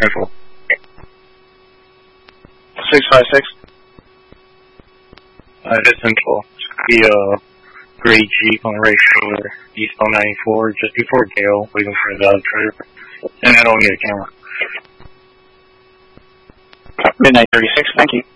Central. 656. It is Central. It's going to be a gray Jeep on the right shoulder, eastbound 94, just before Gale, waiting for the trailer. And I don't need a camera. Midnight 36, thank you.